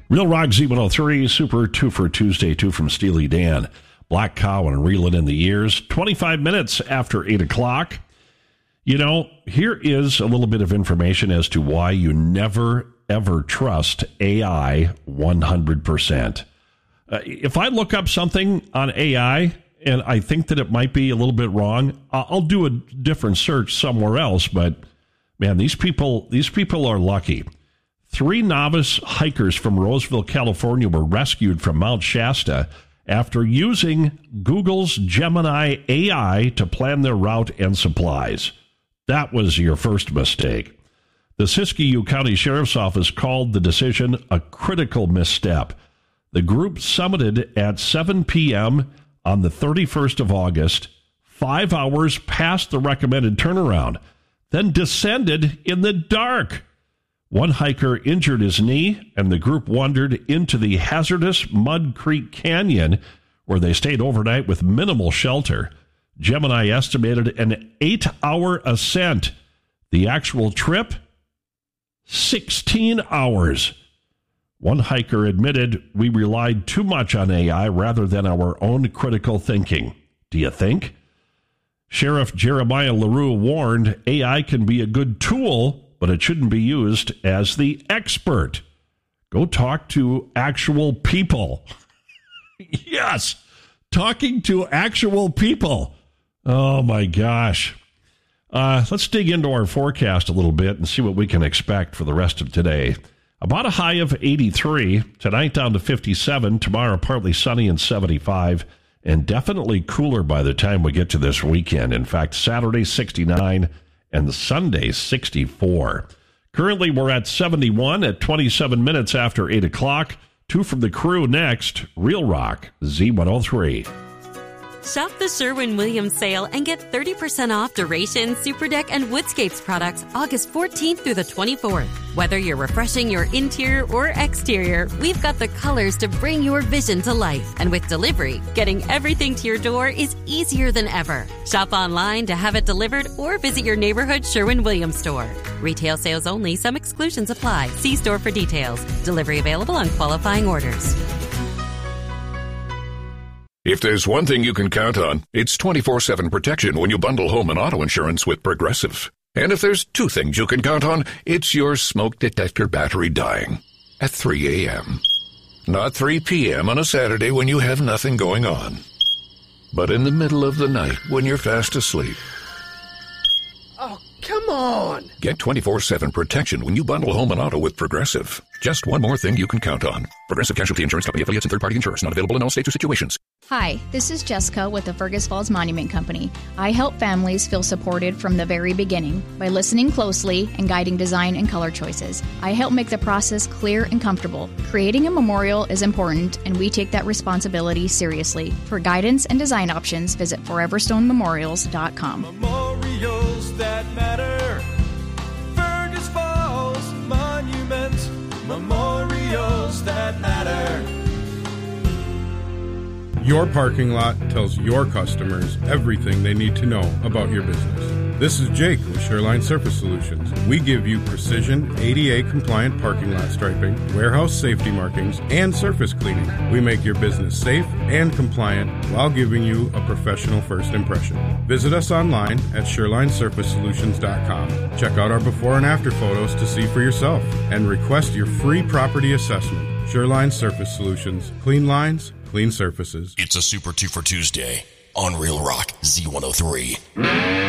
Real Rock Z103, Super 2 for Tuesday, 2 from Steely Dan. Black Cow and Reelin' in the Ears. 25 minutes after 8 o'clock. You know, here is a little bit of information as to why you never, ever trust AI 100%. If I look up something on AI and I think that it might be a little bit wrong, I'll do a different search somewhere else. But, man, these people are lucky. 3 novice hikers from Roseville, California were rescued from Mount Shasta after using Google's Gemini AI to plan their route and supplies. That was your first mistake. The Siskiyou County Sheriff's Office called the decision a critical misstep. The group summited at 7 p.m. on the 31st of August, 5 hours past the recommended turnaround, then descended in the dark. One hiker injured his knee, and the group wandered into the hazardous Mud Creek Canyon, where they stayed overnight with minimal shelter. Gemini estimated an 8-hour ascent. The actual trip, 16 hours. One hiker admitted, "We relied too much on AI rather than our own critical thinking." Do you think? Sheriff Jeremiah LaRue warned AI can be a good tool, but it shouldn't be used as the expert. Go talk to actual people. Yes, talking to actual people. Oh, my gosh. Let's dig into our forecast a little bit and see what we can expect for the rest of today. About a high of 83. Tonight down to 57. Tomorrow partly sunny and 75. And definitely cooler by the time we get to this weekend. In fact, Saturday 69 and Sunday 64. Currently we're at 71 at 27 minutes after 8 o'clock. 2 from the crew next. Real Rock Z103. Shop the Sherwin-Williams sale and get 30% off Duration, Superdeck, and Woodscapes products August 14th through the 24th. Whether you're refreshing your interior or exterior, we've got the colors to bring your vision to life. And with delivery, getting everything to your door is easier than ever. Shop online to have it delivered or visit your neighborhood Sherwin-Williams store. Retail sales only. Some exclusions apply. See store for details. Delivery available on qualifying orders. If there's one thing you can count on, it's 24/7 protection when you bundle home and auto insurance with Progressive. And if there's 2 things you can count on, it's your smoke detector battery dying at 3 a.m. Not 3 p.m. on a Saturday when you have nothing going on, but in the middle of the night when you're fast asleep. Oh, come on! Get 24/7 protection when you bundle home and auto with Progressive. Just one more thing you can count on. Progressive Casualty Insurance Company, affiliates, and third-party insurers. Not available in all states or situations. Hi, this is Jessica with the Fergus Falls Monument Company. I help families feel supported from the very beginning by listening closely and guiding design and color choices. I help make the process clear and comfortable. Creating a memorial is important, and we take that responsibility seriously. For guidance and design options, visit foreverstonememorials.com. Memorials that matter. Fergus Falls Monument. Memorials that matter. Your parking lot tells your customers everything they need to know about your business. This is Jake with Shoreline Surface Solutions. We give you precision ADA-compliant parking lot striping, warehouse safety markings, and surface cleaning. We make your business safe and compliant while giving you a professional first impression. Visit us online at ShorelineSurfaceSolutions.com. Check out our before and after photos to see for yourself, and request your free property assessment. Shoreline Surface Solutions. Clean lines, clean surfaces. It's a Super 2 for Tuesday on Real Rock Z103.